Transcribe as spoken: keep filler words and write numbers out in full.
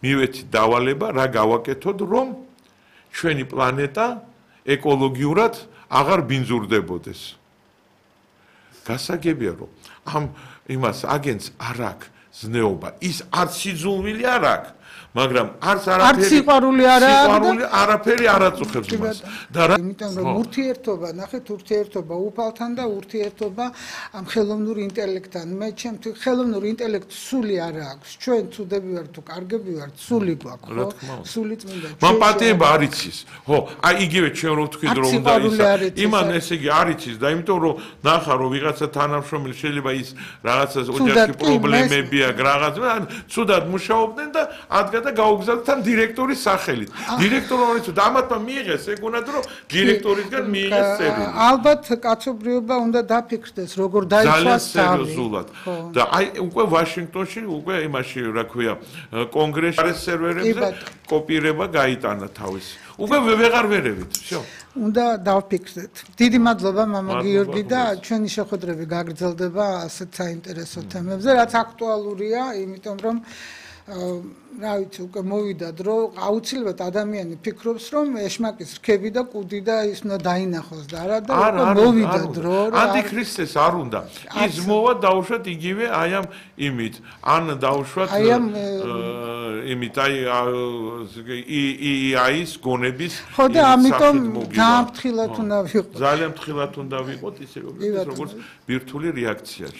მივეცით დავალება, რა გავაკეთოთ, რომ ჩვენი პლანეტა ეკოლოგიურად აღარ ბინძურდებოდეს. გასაგებია, რომ ამ იმას აგენტს არ აქვს ზნეობა, ის არც სიძულვილი არ აქვს, მაგრამ არც არაფერი არც სიყვარული არ აქვს, სიყვარული არაფერი არ აწუხებს მას. და რა იმიტომ რომ ურთიერთობა, ნახეთ, ურთიერთობა უფალთან და ურთიერთობა ამ ხელოვნურ ინტელექტთან. მე ჩემთვის ხელოვნურ ინტელექტს სული არ აქვს. ჩვენ ცუდები ვართ თუ კარგები ვართ, სული გვაქვს, ხო? სული წმინდა. მან პატიება არ იცის. ხო, აი იგივე ჩვენ რო ვთქვით რომ უნდა ისა. იმან ესე იგი არ იცის და იმიტომ რომ ნახა რომ ვიღაცა თანამშრომელი შეიძლება ის რაღაცა ოჯახი პრობლემები აქვს, რაღაც, ან ცუდად მუშაობდნენ და ადგა და გაუგზავნეთ თან დირექტორის სახელით. დირექტორი თუ დამატმა მიიღეს, ეგ უნდათ რომ დირექტორისგან მიიღეს წერილი. ალბათ კაცობრიობა უნდა დაფიქრდეს, როგორ დაიცვას თავი. სერიოზულად. და აი უკვე ვაშინგტონში, უკვე იმაში, რა ქვია, კონგრესში სერვერებზე კოპირება გაიტანა თავის. უკვე ვეღარ ვერევით, всё. უნდა დავფიქრდეთ. დიდი მადლობა მამა გიორგი და ჩვენი შეხვედრები გაგრძელდება ასეთ საინტერესო თემებზე, რაც აქტუალურია, იმიტომ რომ რა ვიცი, უკვე მოვიდა დრო, აუცილებლად ადამიანი ფიქრობს, რომ ეშმაკის რქები და კუდი და ის უნდა დაინახოს და არა და უკვე მოვიდა დრო. ანტიქრისტეს არ უნდა. ის მოვა დაუშვათ იგივე აი ამ იმით. ან დაუშვათ იმით აი ის გონების ხო და ამიტომ ძალიან ფრთხილად უნდა ვიყოთ. ძალიან ფრთხილად უნდა ვიყოთ, ისე როგორც ბირთვული რეაქცია.